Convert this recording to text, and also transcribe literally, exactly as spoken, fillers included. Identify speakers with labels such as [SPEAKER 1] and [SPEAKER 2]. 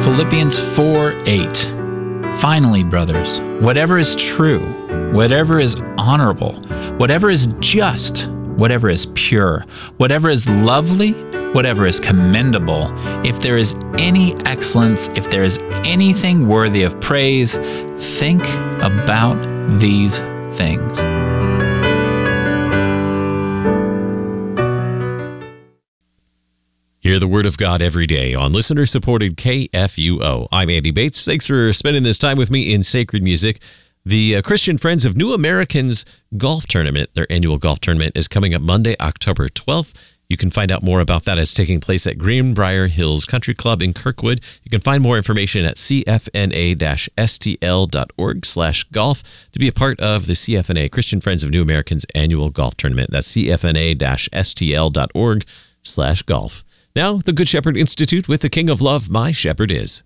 [SPEAKER 1] Philippians four eight. Finally, brothers, whatever is true, whatever is honorable, whatever is just, whatever is pure, whatever is lovely, whatever is commendable, if there is any excellence, if there is anything worthy of praise, think about these things.
[SPEAKER 2] Hear the Word of God every day on listener-supported K F U O. I'm Andy Bates. Thanks for spending this time with me in Sacred Music. The uh, Christian Friends of New Americans Golf Tournament, their annual golf tournament, is coming up Monday, October twelfth. You can find out more about that. It's taking place at Greenbrier Hills Country Club in Kirkwood. You can find more information at c f n a dash s t l dot org slash golf to be a part of the C F N A, Christian Friends of New Americans Annual Golf Tournament. That's c f n a dash s t l dot org slash golf. Now, the Good Shepherd Institute with the King of Love, My Shepherd Is.